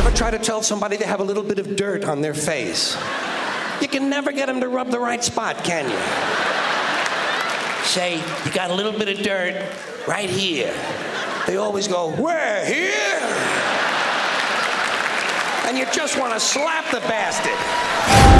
ever try to tell somebody they have a little bit of dirt on their face? You can never get them to rub the right spot, can you? Say, you got a little bit of dirt right here. They always go, where, here? And you just want to slap the bastard.